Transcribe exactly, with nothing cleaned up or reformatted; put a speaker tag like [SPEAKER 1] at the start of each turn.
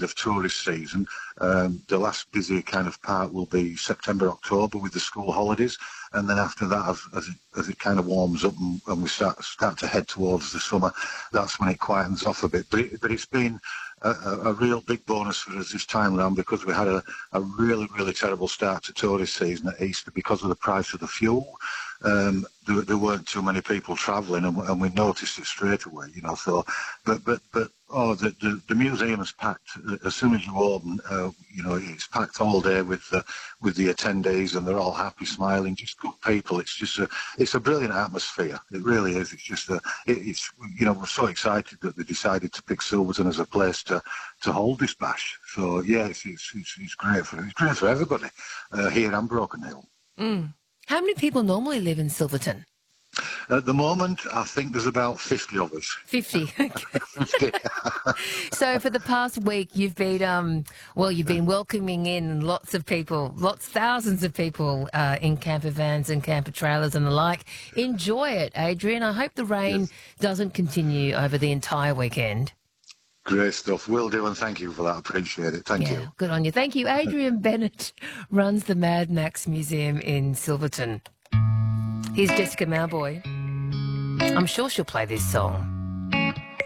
[SPEAKER 1] of tourist season. Um, the last busy kind of part will be September, October with the school holidays, and then after that, as, as, it, as it kind of warms up and, and we start start to head towards the summer, that's when it quietens off a bit. But, it, but it's been a, a, a real big bonus for us this time around, because we had a, a really, really terrible start to tourist season at Easter because of the price of the fuel. Um, there, there weren't too many people travelling, and, and we noticed it straight away, you know. So, but but but oh, the the, the museum is packed as soon as you open. Uh, you know, it's packed all day with the with the attendees, and they're all happy, smiling, just good people. It's just a it's a brilliant atmosphere. It really is. It's just a it, it's you know, we're so excited that they decided to pick Silverton as a place to to hold this bash. So yeah, it's it's it's, it's great for it's great for everybody uh, here and Broken Hill.
[SPEAKER 2] Mm. How many people normally live in Silverton?
[SPEAKER 1] At the moment, I think there's about fifty of us.
[SPEAKER 2] fifty. fifty. So for the past week, you've been, um, well, you've been welcoming in lots of people, lots, thousands of people uh, in camper vans and camper trailers and the like. Enjoy it, Adrian. I hope the rain yes. doesn't continue over the entire weekend.
[SPEAKER 1] Great stuff. Will do, and thank you for that. Appreciate it. Thank
[SPEAKER 2] yeah,
[SPEAKER 1] you.
[SPEAKER 2] Good on you. Thank you. Adrian Bennett runs the Mad Max Museum in Silverton. Here's Jessica Mauboy. I'm sure she'll play this song.